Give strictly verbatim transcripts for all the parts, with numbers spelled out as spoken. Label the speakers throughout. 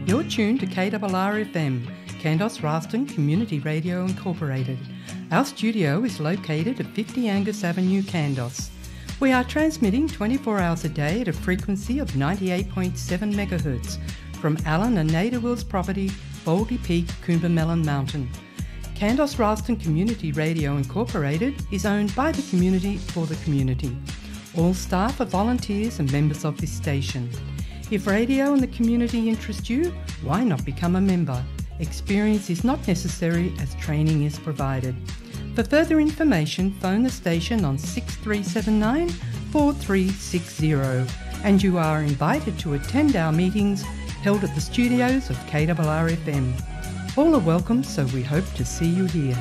Speaker 1: You're tuned to K R R F M, Kandos Ralston Community Radio Incorporated. Our studio is located at fifty Angus Avenue, Kandos. We are transmitting twenty-four hours a day at a frequency of ninety-eight point seven megahertz from Alan and Nada Wills property, Baldy Peak, Coombermelon Mountain. Kandos Ralston Community Radio Incorporated is owned by the community for the community. All staff are volunteers and members of this station. If radio and the community interest you, why not become a member? Experience is not necessary as training is provided. For further information, phone the station on six three seven nine, four three six zero, and you are invited to attend our meetings held at the studios of K R R F M. All are welcome, so we hope to see you here.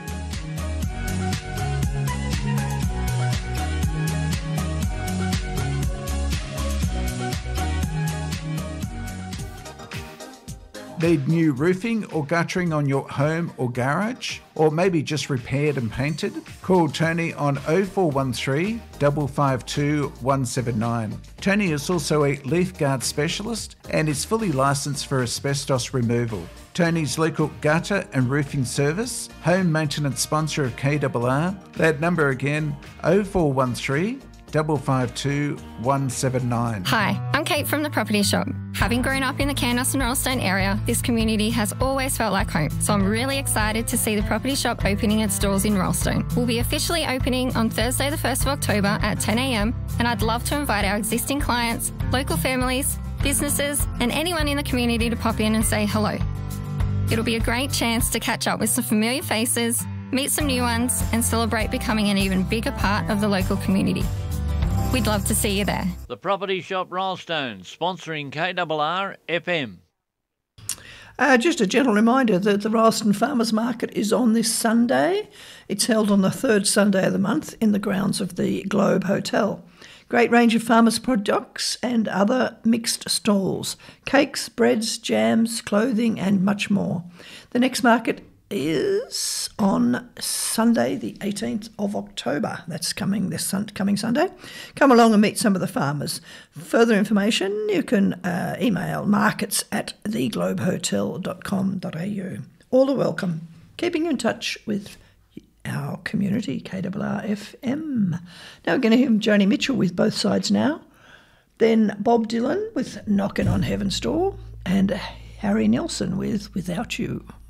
Speaker 2: Need new roofing or guttering on your home or garage? Or maybe just repaired and painted? Call Tony on oh four one three, five five two, one seven nine. Tony is also a leaf guard specialist and is fully licensed for asbestos removal. Tony's local gutter and roofing service, home maintenance sponsor of K R R. That number again, oh four one three, five five two, one seven nine.
Speaker 3: Hi, I'm Kate from The Property Shop. Having grown up in the Kandos and Rollstone area, this community has always felt like home, so I'm really excited to see The Property Shop opening its doors in Rollstone. We'll be officially opening on Thursday the first of October at ten a m, and I'd love to invite our existing clients, local families, businesses, and anyone in the community to pop in and say hello. It'll be a great chance to catch up with some familiar faces, meet some new ones, and celebrate becoming an even bigger part of the local community. We'd love to see you there.
Speaker 4: The Property Shop Rollstone, sponsoring K R R F M.
Speaker 5: Uh, just a gentle reminder that the Rollston Farmers Market is on this Sunday. It's held on the third Sunday of the month in the grounds of the Globe Hotel. Great range of farmers' products and other mixed stalls. Cakes, breads, jams, clothing and much more. The next market is on Sunday, the eighteenth of October. That's coming this sun- coming Sunday. Come along and meet some of the farmers. For further information, you can uh, email markets at the globe hotel dot com dot a u. All are welcome. Keeping in touch with our community, K R R F M. Now we're going to hear from Joni Mitchell with Both Sides Now, then Bob Dylan with Knockin' on Heaven's Door, and Harry Nelson with Without You.